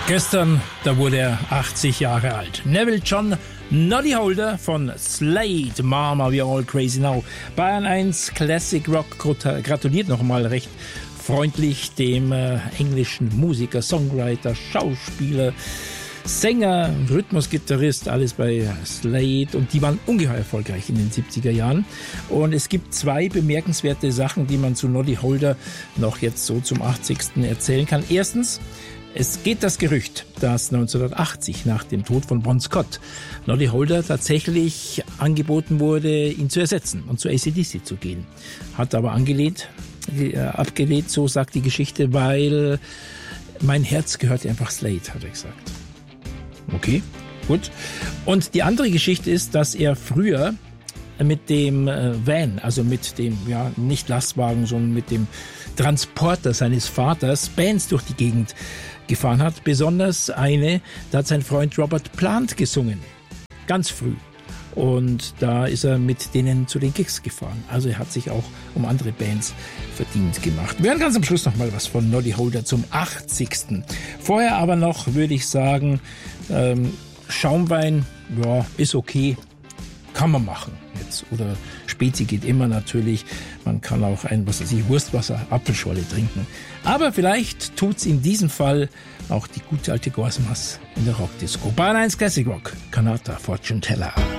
Gestern, da wurde er 80 Jahre alt. Neville John Noddy Holder von Slade, Mama, we're all crazy now. Bayern 1 Classic Rock gratuliert nochmal recht freundlich dem englischen Musiker, Songwriter, Schauspieler, Sänger, Rhythmusgitarrist, alles bei Slade, und die waren ungeheuer erfolgreich in den 70er Jahren. Und es gibt zwei bemerkenswerte Sachen, die man zu Noddy Holder noch jetzt so zum 80. erzählen kann. Erstens, es geht das Gerücht, dass 1980 nach dem Tod von Bon Scott Noddy Holder tatsächlich angeboten wurde, ihn zu ersetzen und zu AC/DC zu gehen. Hat aber abgelehnt, so sagt die Geschichte, weil mein Herz gehörte einfach Slade, hat er gesagt. Okay, gut. Und die andere Geschichte ist, dass er früher mit dem Van, also mit dem, ja, nicht Lastwagen, sondern mit dem Transporter seines Vaters Bands durch die Gegend gefahren hat. Besonders eine, da hat sein Freund Robert Plant gesungen. Ganz früh. Und da ist er mit denen zu den Gigs gefahren. Also er hat sich auch um andere Bands verdient gemacht. Wir hören ganz am Schluss noch mal was von Noddy Holder zum 80. Vorher aber noch, würde ich sagen, Schaumwein, ja, ist okay. Kann man machen jetzt. Oder Spezi geht immer natürlich. Man kann auch Wurstwasser, Apfelscholle trinken. Aber vielleicht tut's in diesem Fall auch die gute alte Gorsmas in der Rockdisco. Bayern 1 Classic Rock, Kanata, Fortune Teller.